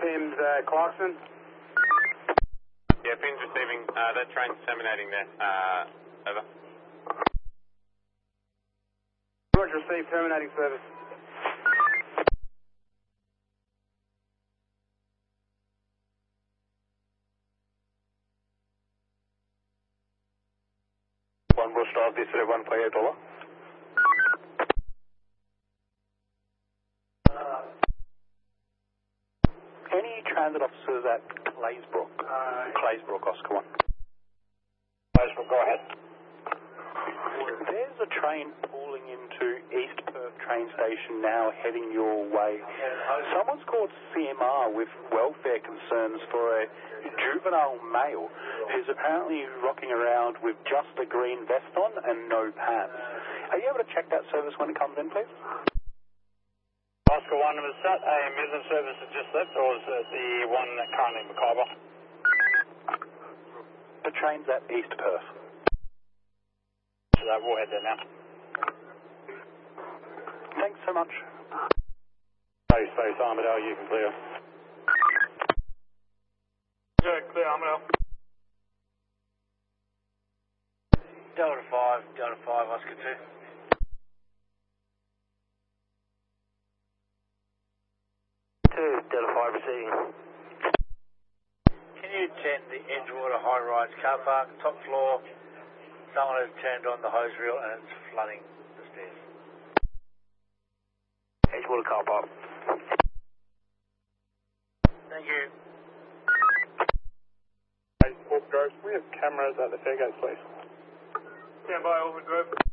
Thames, Clarkson. Yeah, Finn's receiving. That train's terminating there. Over. Roger, receive, terminating service. One will start this 158 over. Any transit officers at Claysbrook? Claysbrook, Oscar 1. Claysbrook, go ahead. There's a train pulling into East Perth train station now heading your way. Someone's called CMR with welfare concerns for a juvenile male who's apparently rocking around with just a green vest on and no pants. Are you able to check that service when it comes in, please? Oscar 1, is that a ambulance service that just left, or is it the one that currently in Mackay? The train's at East Perth. So we'll head there now. Thanks so much. Space, Armadale, you can clear. Yeah, clear, Armadale. Delta 5, Oscar 2. Delta 5 receiving. Can you attend the Edgewater High Rise car park, top floor? Someone has turned on the hose reel and it's flooding the stairs. Edgewater car park. Thank you. Hey, Wolf Grove, we have cameras at the Fairgate, please. Stand by, Wolf Grove.